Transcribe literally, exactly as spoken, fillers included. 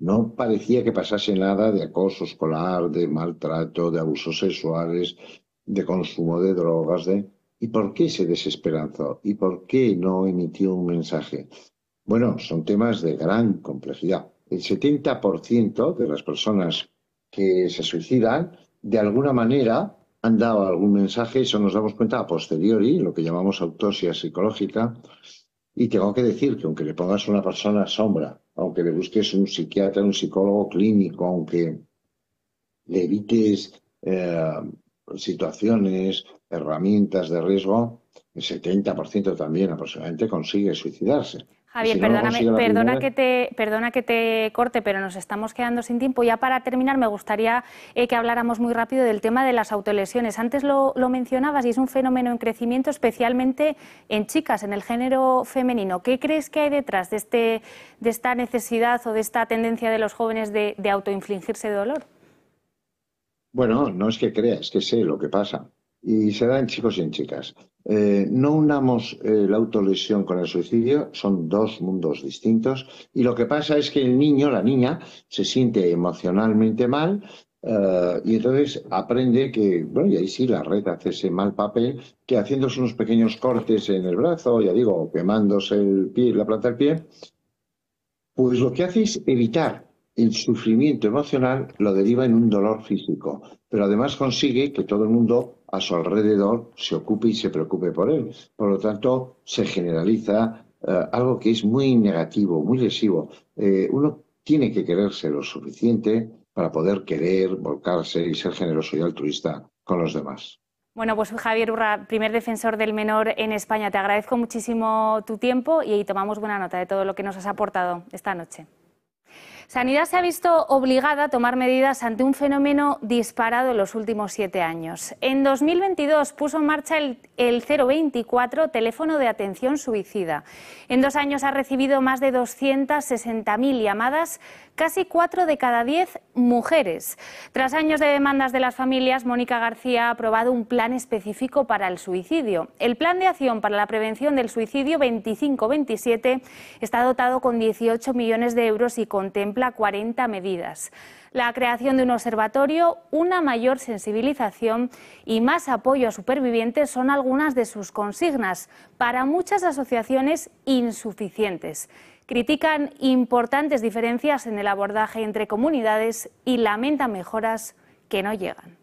No parecía que pasase nada de acoso escolar, de maltrato, de abusos sexuales, de consumo de drogas, de... ¿Y por qué se desesperanzó? ¿Y por qué no emitió un mensaje? Bueno, son temas de gran complejidad. El setenta por ciento de las personas que se suicidan, de alguna manera, han dado algún mensaje, eso nos damos cuenta a posteriori, lo que llamamos autopsia psicológica, y tengo que decir que aunque le pongas a una persona sombra, aunque le busques un psiquiatra, un psicólogo clínico, aunque le evites eh, situaciones, herramientas de riesgo, el setenta por ciento también aproximadamente consigue suicidarse. Y Javier, si no lo perdóname, consigue la perdona primera, que te, perdona que te corte, pero nos estamos quedando sin tiempo. Ya para terminar, me gustaría eh, que habláramos muy rápido del tema de las autolesiones. Antes lo, lo mencionabas y es un fenómeno en crecimiento, especialmente en chicas, en el género femenino. ¿Qué crees que hay detrás de, este, de esta necesidad o de esta tendencia de los jóvenes de, de autoinfligirse dolor? bueno, no es que crea, es que sé lo que pasa. Y se da en chicos y en chicas. Eh, no unamos eh, la autolesión con el suicidio, son dos mundos distintos. Y lo que pasa es que el niño, la niña, se siente emocionalmente mal eh, y entonces aprende que, bueno, y ahí sí la red hace ese mal papel, que haciéndose unos pequeños cortes en el brazo, ya digo, quemándose el pie, la planta del pie, pues lo que hace es evitar el sufrimiento emocional, lo deriva en un dolor físico, pero además consigue que todo el mundo a su alrededor se ocupe y se preocupe por él. Por lo tanto, se generaliza eh, algo que es muy negativo, muy lesivo. Eh, uno tiene que quererse lo suficiente para poder querer, volcarse y ser generoso y altruista con los demás. Bueno, pues Javier Urra, primer defensor del menor en España, te agradezco muchísimo tu tiempo y tomamos buena nota de todo lo que nos has aportado esta noche. Sanidad se ha visto obligada a tomar medidas ante un fenómeno disparado en los últimos siete años. En dos mil veintidós puso en marcha el, el cero veinticuatro, teléfono de atención suicida. En dos años ha recibido más de doscientas sesenta mil llamadas, casi cuatro de cada diez mujeres. Tras años de demandas de las familias, Mónica García ha aprobado un plan específico para el suicidio. El Plan de Acción para la Prevención del Suicidio veinticinco veintisiete está dotado con dieciocho millones de euros y contempla cuarenta medidas. La creación de un observatorio, una mayor sensibilización y más apoyo a supervivientes son algunas de sus consignas, para muchas asociaciones insuficientes. Critican importantes diferencias en el abordaje entre comunidades y lamentan mejoras que no llegan.